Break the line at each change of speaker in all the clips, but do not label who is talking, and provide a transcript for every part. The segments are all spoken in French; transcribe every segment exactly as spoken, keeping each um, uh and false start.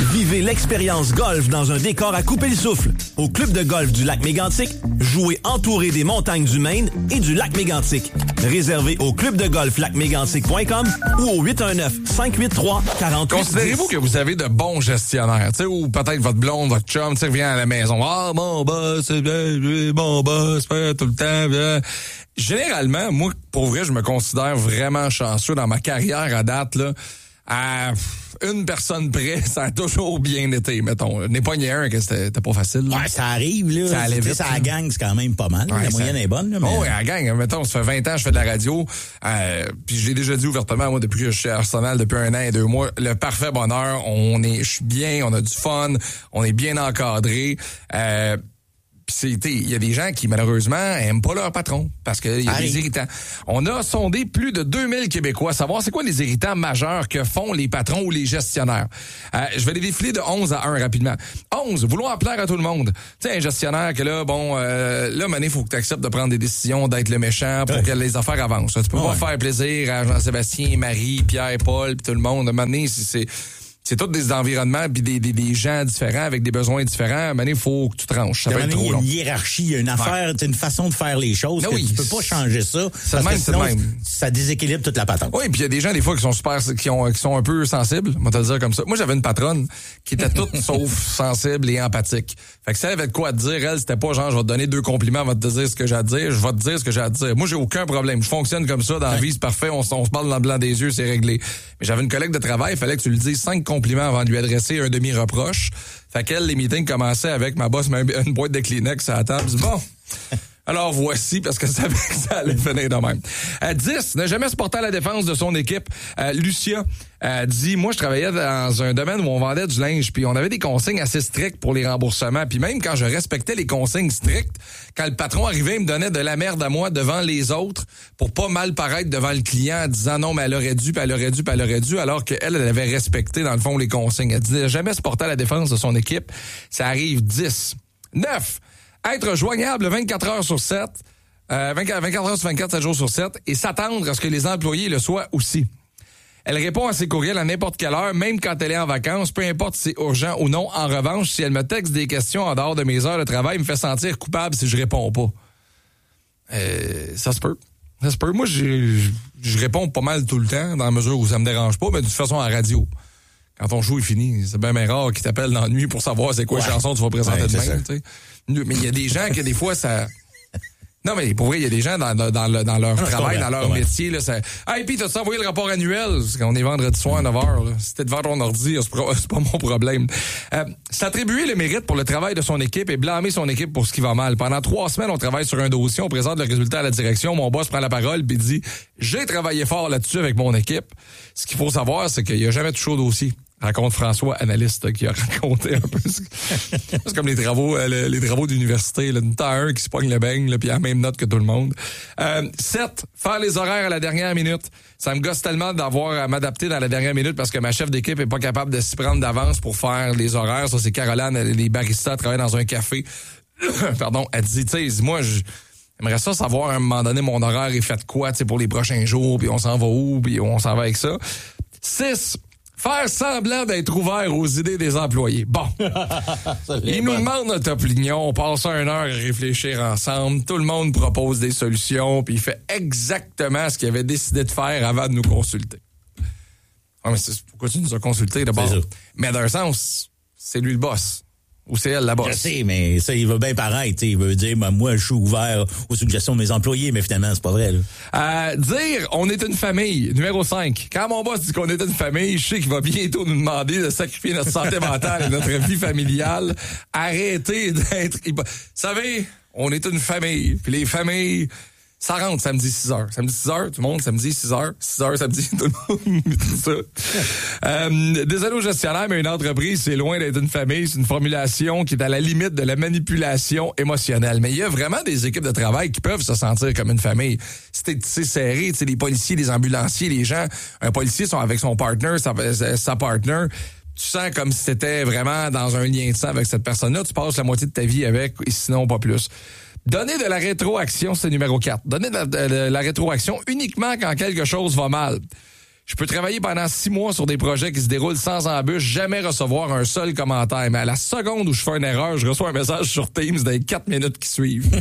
Vivez l'expérience golf dans un décor à couper le souffle. Au club de golf du lac Mégantic, jouez entouré des montagnes du Maine et du lac Mégantic. Réservé au club de golf lac mégantic point com ou au huit un neuf, cinq huit trois, quatre huit dix.
Considérez-vous que vous avez de bons gestionnaires, tu sais, ou peut-être votre blonde, votre chum, tu sais, vient à la maison. Ah, mon boss, mon boss, tout le temps. Bien. Généralement, moi, pour vrai, je me considère vraiment chanceux dans ma carrière à date, là. À une personne près, ça a toujours bien été, mettons. N'est pas un que c'était, c'était pas facile.
Là. Ouais, ça arrive, là.
Ça allait vite.
Ça, la gang, c'est quand même pas mal.
Ouais,
la
ça...
moyenne est bonne, là. Mais...
Oh, ouais, la gang, mettons, ça fait vingt ans que je fais de la radio. Euh, puis je l'ai déjà dit ouvertement, moi, depuis que je suis à Arsenal, depuis un an et deux mois, le parfait bonheur. On est, je suis bien, on a du fun, on est bien encadré. Euh, Puis il y a des gens qui, malheureusement, aiment pas leur patron parce qu'il y a Allez. des irritants. On a sondé plus de deux mille Québécois savoir c'est quoi les irritants majeurs que font les patrons ou les gestionnaires. Euh, je vais les défiler de onze à un rapidement. onze, vouloir plaire à tout le monde. Tu sais, un gestionnaire que là, bon, euh, là, mané, il faut que tu acceptes de prendre des décisions, d'être le méchant pour ouais. que les affaires avancent. Tu peux ouais. pas faire plaisir à Jean-Sébastien, Marie, Pierre, Paul, puis tout le monde. Mané, c'est... c'est C'est tous des environnements puis des, des, des gens différents avec des besoins différents. Mais il faut que tu tranches. Ça peut être trop long.
Il y a une hiérarchie, il y a une affaire, ouais. une façon de faire les choses. Que oui. Tu peux pas changer ça.
C'est parce même, que sinon,
c'est même. Ça déséquilibre toute la patente.
Oui, puis il y a des gens des fois qui sont super, qui ont, qui sont un peu sensibles. On va te le dire comme ça. Moi, j'avais une patronne qui était toute sauf sensible et empathique. Fait que si elle avait de quoi te dire, elle, c'était pas genre, je vais te donner deux compliments, elle va te dire ce que j'ai à te dire, je vais te dire ce que j'ai à te dire. Moi, j'ai aucun problème. Je fonctionne comme ça dans la vie, c'est parfait. On, on se parle dans le blanc des yeux, c'est réglé. Mais j'avais une collègue de travail, il fallait que tu lui dises cinq compliments avant de lui adresser un demi-reproche. Fait qu'elle, les meetings commençaient avec ma boss, une boîte de Kleenex à la table. Je dis, bon, alors voici, parce que je savais que ça allait finir de même. Euh, dix, n'a jamais se porté à la défense de son équipe. Euh, Lucia euh, dit, moi, je travaillais dans un domaine où on vendait du linge, puis on avait des consignes assez strictes pour les remboursements. Puis même quand je respectais les consignes strictes, quand le patron arrivait, il me donnait de la merde à moi devant les autres pour pas mal paraître devant le client en disant non, mais elle aurait dû, puis elle aurait dû, puis elle aurait dû, alors qu'elle, elle avait respecté, dans le fond, les consignes. Elle dit, jamais se porter à la défense de son équipe. Ça arrive. Dix. Neuf. Être joignable vingt-quatre heures sur sept, euh, vingt-quatre heures sur vingt-quatre, sept jours sur sept, et s'attendre à ce que les employés le soient aussi. Elle répond à ses courriels à n'importe quelle heure, même quand elle est en vacances, peu importe si c'est urgent ou non. En revanche, si elle me texte des questions en dehors de mes heures de travail, elle me fait sentir coupable si je réponds pas. Euh, ça se peut. Ça se peut. Moi, je, je réponds pas mal tout le temps, dans la mesure où ça me dérange pas, mais de toute façon, à la radio. Quand ton show est fini, c'est bien, bien rare qu'ils t'appellent dans la nuit pour savoir c'est quoi ouais. la chanson que tu vas présenter ouais, demain. Tu sais. Mais il y a des gens que des fois, ça... Non, mais pour vrai, il y a des gens dans, dans, dans, dans leur non, travail, dans leur métier, là, ça... Hey, puis t'as-tu envoyé le rapport annuel? Parce qu'on est vendredi soir à neuf heures, là. Si t'es devant ton ordi, c'est pas, c'est pas mon problème. Euh, s'attribuer le mérite pour le travail de son équipe et blâmer son équipe pour ce qui va mal. Pendant trois semaines, on travaille sur un dossier, on présente le résultat à la direction, mon boss prend la parole puis dit « J'ai travaillé fort là-dessus avec mon équipe. » Ce qu'il faut savoir, c'est qu'il n'y a jamais touché au dossier. Raconte François, analyste, qui a raconté un peu. C'est comme les travaux, euh, les travaux d'université. Là, une un qui se pogne le beigne, là, puis à la même note que tout le monde. Euh, sept, faire les horaires à la dernière minute. Ça me gosse tellement d'avoir à m'adapter dans la dernière minute parce que ma chef d'équipe est pas capable de s'y prendre d'avance pour faire les horaires. Ça, c'est Caroline, les baristas travaillent dans un café. Pardon, elle dit, tu sais, moi, je... J'aimerais ça savoir à un moment donné mon horaire est fait de quoi, tu sais, pour les prochains jours, puis on s'en va où, puis on s'en va avec ça. Six, faire semblant d'être ouvert aux idées des employés. Bon. Ils nous demandent notre opinion, on passe une heure à réfléchir ensemble, tout le monde propose des solutions, puis il fait exactement ce qu'il avait décidé de faire avant de nous consulter. Ah, mais c'est pourquoi tu nous as consulté d'abord? Mais d'un sens, c'est lui le boss. Ou c'est elle la boss?
Je sais, mais ça, il veut bien paraître. Il veut dire, ben, moi, je suis ouvert aux suggestions de mes employés, mais finalement, c'est pas vrai. Là.
Euh, dire, on est une famille. Numéro cinq. Quand mon boss dit qu'on est une famille, je sais qu'il va bientôt nous demander de sacrifier notre santé mentale et notre vie familiale. Arrêtez d'être... Vous savez, on est une famille. Puis les familles... Ça rentre samedi six heures. Samedi six heures, tout le monde, samedi six heures. six heures samedi, tout le monde, tout ça. Euh, désolé aux gestionnaires, mais une entreprise, c'est loin d'être une famille. C'est une formulation qui est à la limite de la manipulation émotionnelle. Mais il y a vraiment des équipes de travail qui peuvent se sentir comme une famille. Si t'es tissé serré, tu sais, les policiers, les ambulanciers, les gens, un policier sont avec son partner, sa, sa partner. Tu sens comme si t'étais vraiment dans un lien de sang avec cette personne-là. Tu passes la moitié de ta vie avec, et sinon pas plus. Donner de la rétroaction, c'est numéro quatre. Donner de la, de, de la rétroaction uniquement quand quelque chose va mal. Je peux travailler pendant six mois sur des projets qui se déroulent sans embûche, jamais recevoir un seul commentaire. Mais à la seconde où je fais une erreur, je reçois un message sur Teams dans les quatre minutes qui suivent.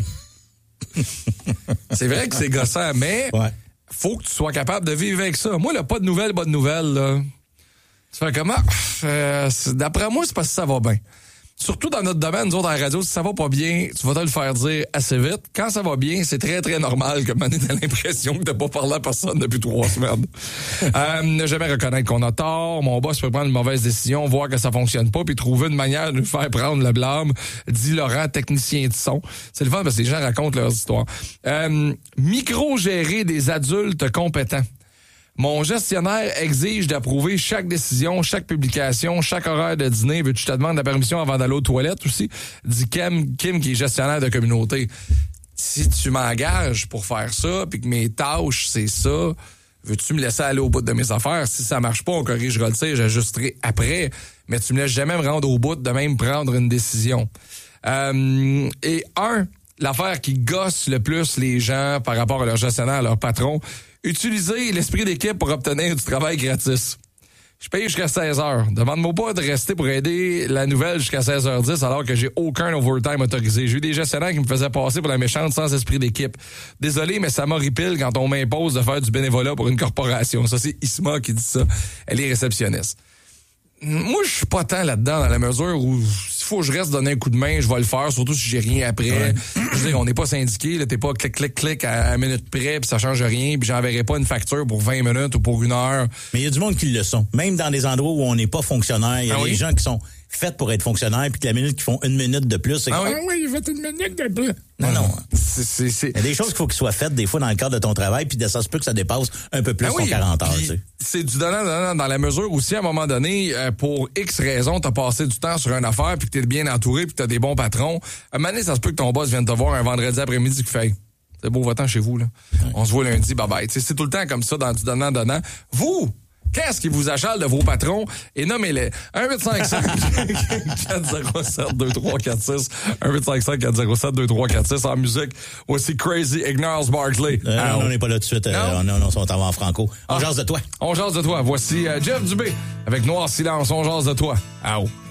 C'est vrai que c'est gossant, mais ouais. Faut que tu sois capable de vivre avec ça. Moi, là, pas de nouvelles, pas de nouvelles, là. Tu fais comment? Euh, d'après moi, c'est parce que ça va bien. Surtout dans notre domaine, nous autres, à la radio, si ça va pas bien, tu vas te le faire dire assez vite. Quand ça va bien, c'est très, très normal que maintenant, t'as l'impression que t'as pas parlé à personne depuis trois semaines. euh, ne jamais reconnaître qu'on a tort. Mon boss peut prendre une mauvaise décision, voir que ça fonctionne pas, puis trouver une manière de nous faire prendre le blâme, dit Laurent, technicien de son. C'est le fun parce que les gens racontent leurs histoires. Euh, micro-gérer des adultes compétents. Mon gestionnaire exige d'approuver chaque décision, chaque publication, chaque horaire de dîner. Veux-tu que je te demande la permission avant d'aller aux toilettes aussi? Dit Kim, Kim qui est gestionnaire de communauté. Si tu m'engages pour faire ça, puis que mes tâches, c'est ça, veux-tu me laisser aller au bout de mes affaires? Si ça marche pas, on corrigera le tir, j'ajusterai après. Mais tu me laisses jamais me rendre au bout de même prendre une décision. Euh, et un, l'affaire qui gosse le plus les gens par rapport à leur gestionnaire, à leur patron, utiliser l'esprit d'équipe pour obtenir du travail gratis. Je paye jusqu'à seize heures. Demande-moi pas de rester pour aider la nouvelle jusqu'à seize heures dix alors que j'ai aucun overtime autorisé. J'ai eu des gestionnaires qui me faisaient passer pour la méchante sans esprit d'équipe. Désolé, mais ça m'horripile quand on m'impose de faire du bénévolat pour une corporation. Ça, c'est Isma qui dit ça. Elle est réceptionniste. Moi, je suis pas tant là-dedans, dans la mesure où s'il faut que je reste donner un coup de main, je vais le faire, surtout si j'ai rien après. Ouais. Je veux dire, on n'est pas syndiqué, là, t'es pas clic, clic, clic à la minute près, puis ça change rien, puis j'enverrai pas une facture pour vingt minutes ou pour une heure.
Mais il y a du monde qui le sont. Même dans des endroits où on n'est pas fonctionnaire, il y a ah des oui? gens qui sont faits pour être fonctionnaires, puis que la minute qui font une minute de plus, c'est
ah
que,
oui, oui, il fait une minute de plus.
Non, non.
C'est, c'est, c'est...
Il y a des choses qu'il faut qu'ils soient faites des fois dans le cadre de ton travail, puis ça se peut que ça dépasse un peu plus ah oui, ton quarante heures. Tu sais.
C'est du donnant-donnant dans la mesure où si à un moment donné, pour X raisons, t'as passé du temps sur une affaire, puis que t'es bien entouré, puis que t'as des bons patrons, à un moment donné, ça se peut que ton boss vienne te voir un vendredi après-midi qui fait « C'est beau, va-t'en chez vous, là. Ouais. On se voit lundi, bye-bye. » Tu sais, c'est tout le temps comme ça dans du donnant-donnant. Vous! Qu'est-ce qui vous achale de vos patrons? Et nommez-les. un huit cinq cinq quatre zéro sept deux trois quatre six un huit cinq cinq quatre zéro sept deux trois quatre six En musique, voici Crazy Ignaz Barkley.
Euh, non, on n'est pas là tout de suite. Euh, non, non, on s'en va en franco. On ah. jase de toi.
On jase de toi. Voici euh, Jeff Dubé avec Noir Silence. On jase de toi. Ow.